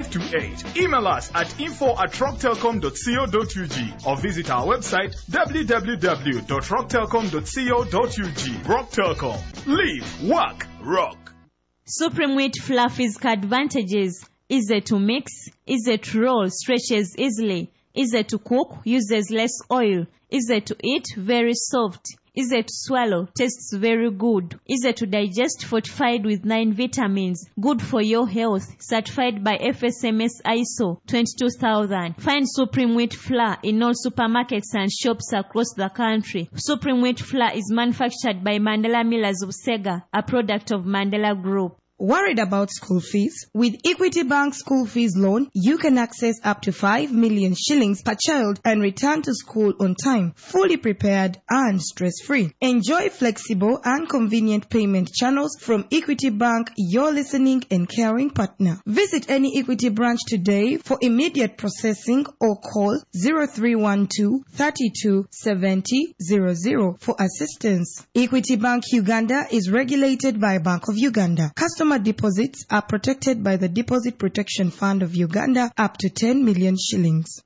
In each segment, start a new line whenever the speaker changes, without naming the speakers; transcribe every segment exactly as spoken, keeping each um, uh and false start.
two eight. Email us at info at rocktelcom dot co dot u g or visit our website w w w dot rocktelcom dot co dot u g. Rock Telcom. Live, work, rock.
Supreme Wheat Flour physical advantages. Easy to mix, easy to roll, stretches easily, easy to cook, uses less oil, easy to eat, very soft, easy to swallow, tastes very good, easy to digest, fortified with nine vitamins, good for your health, certified by F S M S I S O twenty-two thousand. Find Supreme Wheat Flour in all supermarkets and shops across the country. Supreme Wheat Flour is manufactured by Mandela Millers of Sega, a product of Mandela Group.
Worried about school fees? With Equity Bank School Fees Loan, you can access up to five million shillings per child and return to school on time, fully prepared and stress-free. Enjoy flexible and convenient payment channels from Equity Bank, your listening and caring partner. Visit any Equity branch today for immediate processing or call zero three one two, three two, seven zero zero zero for assistance. Equity Bank Uganda is regulated by Bank of Uganda. Customer Customer deposits are protected by the Deposit Protection Fund of Uganda up to ten million shillings.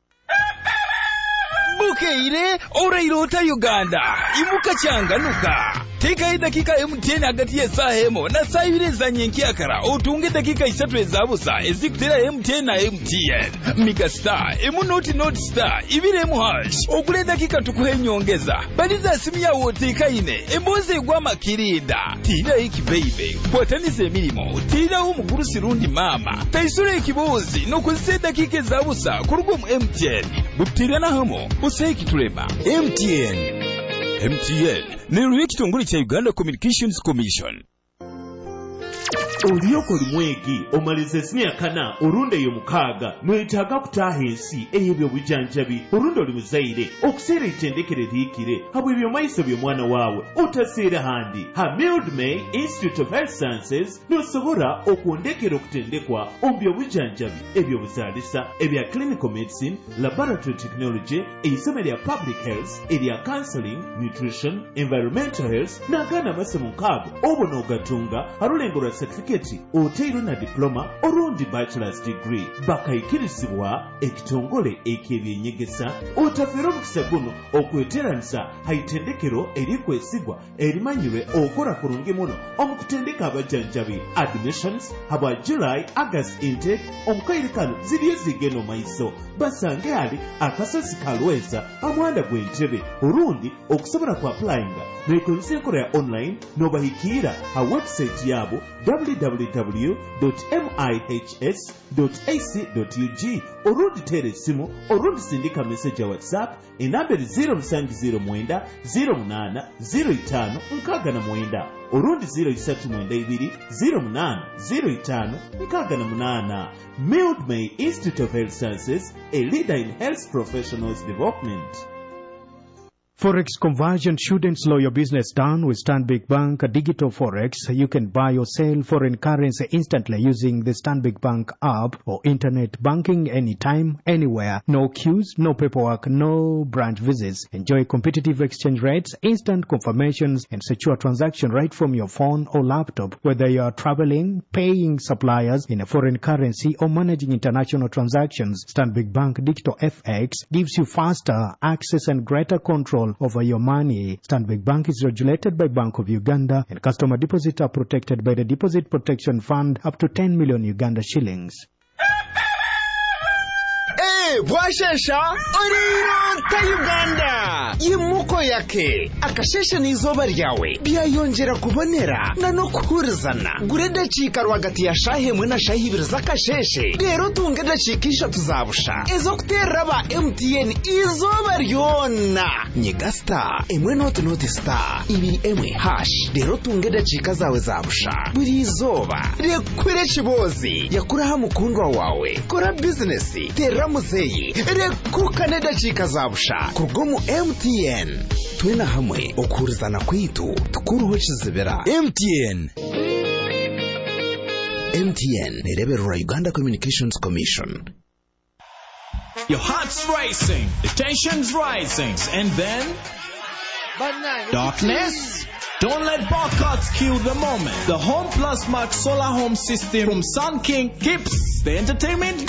Bukeire orairota Uganda imuka changanuka teka dakika M T N hagati ya saa hemo na saa ibiri za nyenkiakara otunge dakika isatu ezabusa ezikutera M T N na M T N Mika Star emu noti noti star ibiri emu hash okule dakika tukuhe nyongeza baliza simu ya woteka ine emboze gwa makirinda tira iki baby botanize emirimo tira umugurusi rundi mama taisure ikibozi no kuzise dakika ezabusa kurugo mu M T N butira na hamo useki turema M T N M T N ni rw'ekitongole kya Uganda Communications Commission.
Oliyoko limwegi omalize sinia kana urunde yo mukaga mwetaga kutaha ensi eyebyo bujanjabi urundo limuzaire okusera itendekere likire habwe byo maiso byo mwana wawe otasera handi ha Mildmay Institute of Health Sciences nosobora okundekera okutendekwa ombyo bujanjabi ebyo buzalisa ebya clinical medicine, laboratory technology, eisome lya public health, elya counseling, nutrition, environmental health nagana masomo nkago obono gatunga harulengora certificate oteiro na diploma orundi bachelor's degree bakayikirizibwa ekitongole ekebyenyegesa otafero mukisa guno okweteranisa haitendekero erikwesigwa erimanyirwe okora kurungi muno omukutendeka abajanjabi admissions haba July August intake omukairikano ziriyo zigeno maiso basange ali akasosi kalweza amwanda gwentebe urundi okusobora ku applyinga nekozesa enkola ya online nobahikira ha website yabo w w w dot mihs dot a c dot u g orundi tere simu orundi sindika message ya WhatsApp enamberi zero musanju zero mwenda zero munana zero itano nkaga na mwenda orundi zero isatu mwenda ibiri zero munana zero itano nkaga na munana. Mildmay Institute of Health Sciences, a leader in health professionals development.
Forex conversion shouldn't slow your business down with Stanbic Bank Digital Forex. You can buy or sell foreign currency instantly using the Stanbic Bank app or internet banking anytime, anywhere. No queues, no paperwork, no branch visits. Enjoy competitive exchange rates, instant confirmations, and secure transaction right from your phone or laptop. Whether you are traveling, paying suppliers in a foreign currency, or managing international transactions, Stanbic Bank Digital F X gives you faster access and greater control over your money. Stanbic Bank is regulated by Bank of Uganda, and customer deposits are protected by the Deposit Protection Fund up to ten million Uganda shillings.
Hey, bwashesha oriro ta Uganda yimuko yake akashesha n'izoba ryawe byayongera kubonera na no kuhurizana gurede chika rwagati ya shahe mwe na shahi ibiri zakasheshe rero tungede chikisha tuzabusha ezo kutera ba M T N izoba ryona nyiga star emwe not not star ibiri emwe hash rero tungede chika zawe zabusha buri izoba rekwire chibozi yakuraha mukundwa wawe kora business tera muzeyi rekukane dachika zabusha kurgomu M T N twena hamwe okurizana kwitu tukuruho kizibera M T N M T N nereberwa Uganda Communications Commission.
Your heart's racing, the tension's rising, and then darkness. Don't let bar cards kill the moment. The Home Plus Max Solar Home System from Sun King keeps the entertainment